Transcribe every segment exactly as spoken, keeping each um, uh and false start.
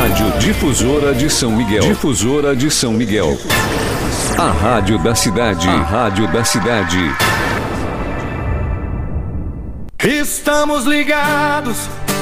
Rádio Difusora de São Miguel. Difusora de São Miguel. A rádio da cidade. A rádio da cidade. Estamos ligados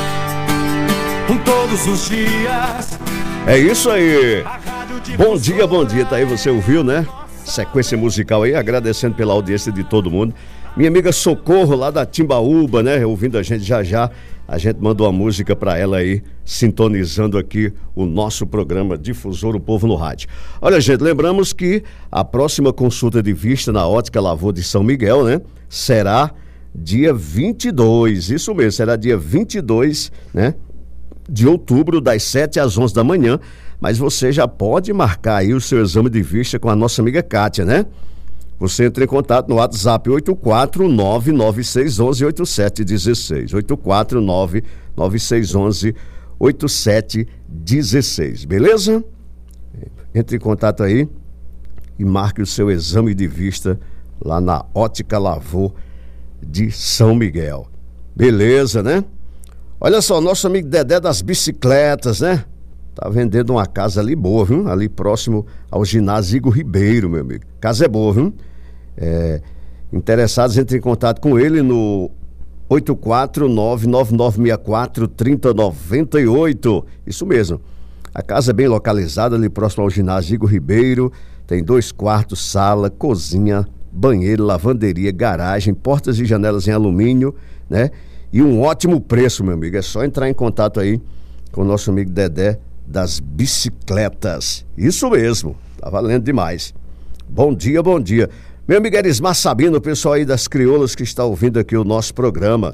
todos os dias. É isso aí. Bom dia, bom dia. Tá aí, você ouviu, né? Sequência musical aí, agradecendo pela audiência de todo mundo. Minha amiga Socorro, lá da Timbaúba, né? Ouvindo a gente já já. A gente mandou uma música pra ela aí, sintonizando aqui o nosso programa Difusor, o Povo no Rádio. Olha, gente, lembramos que a próxima consulta de vista na Ótica Lavor de São Miguel, né? Será dia vinte e dois, isso mesmo, será dia vinte e dois, né? De outubro, das sete às onze da manhã. Mas você já pode marcar aí o seu exame de vista com a nossa amiga Kátia, né? Você entra em contato no WhatsApp oito quatro nove nove seis um um oito sete um seis, oito quatro nove nove seis um um oito sete um seis, beleza? Entre em contato aí e marque o seu exame de vista lá na Ótica Lavor de São Miguel. Beleza, né? Olha só, nosso amigo Dedé das bicicletas, né? Tá vendendo uma casa ali boa, viu? Ali próximo ao ginásio Igor Ribeiro, meu amigo. Casa é boa, viu? É, interessados, entrem em contato com ele no oito quatro nove nove nove seis quatro três zero nove oito. Isso mesmo. A casa é bem localizada ali próximo ao ginásio Igor Ribeiro. Tem dois quartos, sala, cozinha, banheiro, lavanderia, garagem, portas e janelas em alumínio, né? E um ótimo preço, meu amigo. É só entrar em contato aí com o nosso amigo Dedé das bicicletas. Isso mesmo, tá valendo demais. Bom dia, bom dia. Meu amigo Erismar Sabino, o pessoal aí das crioulas que está ouvindo aqui o nosso programa.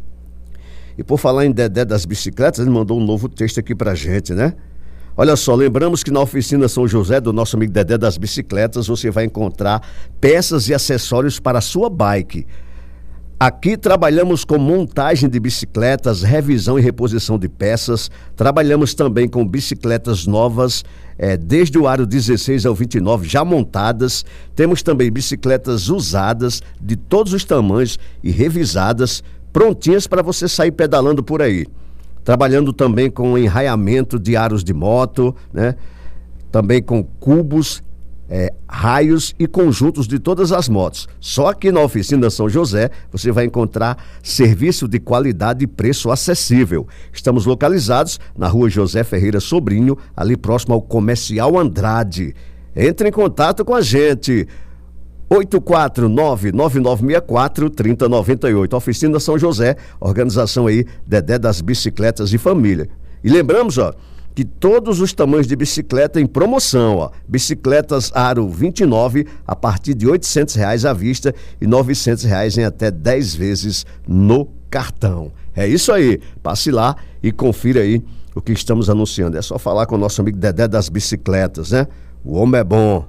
E por falar em Dedé das bicicletas, ele mandou um novo texto aqui pra gente, né? Olha só, lembramos que na oficina São José do nosso amigo Dedé das bicicletas você vai encontrar peças e acessórios para a sua bike. Aqui trabalhamos com montagem de bicicletas, revisão e reposição de peças. Trabalhamos também com bicicletas novas, é, desde o aro dezesseis ao vinte e nove, já montadas. Temos também bicicletas usadas, de todos os tamanhos e revisadas, prontinhas para você sair pedalando por aí. Trabalhando também com enraiamento de aros de moto, né? Também com cubos, É, raios e conjuntos de todas as motos. Só aqui na oficina São José você vai encontrar serviço de qualidade e preço acessível. Estamos localizados na rua José Ferreira Sobrinho, ali próximo ao Comercial Andrade. Entre em contato com a gente. oito quatro nove nove nove seis quatro três zero nove oito. Oficina São José, organização aí Dedé das Bicicletas e Família. E lembramos, ó, que todos os tamanhos de bicicleta em promoção, ó. Bicicletas aro vinte e nove a partir de oitocentos reais à vista e novecentos reais em até dez vezes no cartão. É isso aí, passe lá e confira aí o que estamos anunciando. É só falar com o nosso amigo Dedé das bicicletas, né? O homem é bom.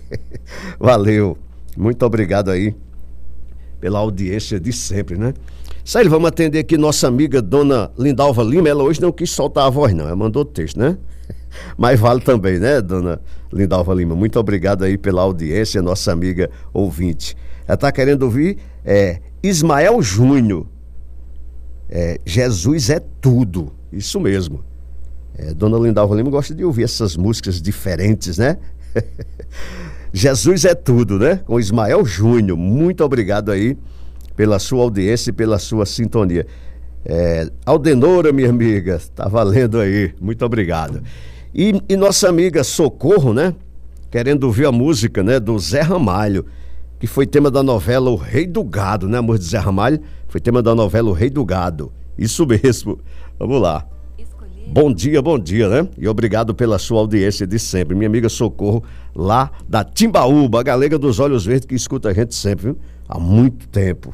Valeu, muito obrigado aí pela audiência de sempre, né? Isso aí, vamos atender aqui nossa amiga dona Lindalva Lima. Ela hoje não quis soltar a voz não, ela mandou texto, né? Mas vale também, né, dona Lindalva Lima? Muito obrigado aí pela audiência, nossa amiga ouvinte. Ela tá querendo ouvir é, Ismael Júnior, é, Jesus é tudo, isso mesmo. É, dona Lindalva Lima gosta de ouvir essas músicas diferentes, né? Jesus é tudo, né? Com Ismael Júnior. Muito obrigado aí pela sua audiência e pela sua sintonia. É, Aldenora, minha amiga, tá valendo aí, muito obrigado. E, e nossa amiga Socorro, né? Querendo ouvir a música, né? Do Zé Ramalho, que foi tema da novela O Rei do Gado, né? Amor de Zé Ramalho, foi tema da novela O Rei do Gado. Isso mesmo, vamos lá. Bom dia, bom dia, né? E obrigado pela sua audiência de sempre. Minha amiga Socorro, lá da Timbaúba, a galega dos olhos verdes que escuta a gente sempre, viu? Há muito tempo.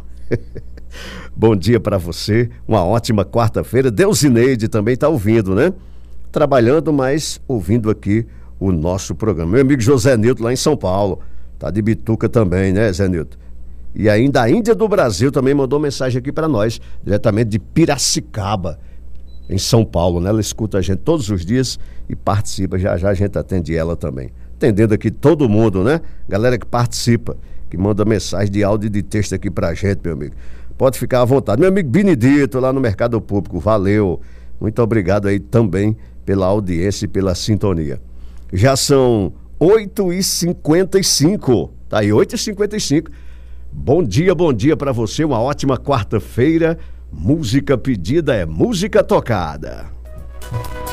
Bom dia para você, uma ótima quarta-feira. Deusineide também tá ouvindo, né? Trabalhando, mas ouvindo aqui o nosso programa. Meu amigo José Nilton lá em São Paulo, tá de Bituca também, né, Zé Nilton? E ainda a Índia do Brasil também mandou mensagem aqui para nós, diretamente de Piracicaba, em São Paulo, né? Ela escuta a gente todos os dias e participa. Já já a gente atende ela também. Atendendo aqui todo mundo, né? Galera que participa, que manda mensagem de áudio e de texto aqui pra gente, meu amigo. Pode ficar à vontade. Meu amigo Benedito, lá no Mercado Público, valeu. Muito obrigado aí também pela audiência e pela sintonia. Já são oito e cinquenta e cinco, tá aí, oito e cinquenta e cinco. Bom dia, bom dia para você, uma ótima quarta-feira. Música pedida é música tocada.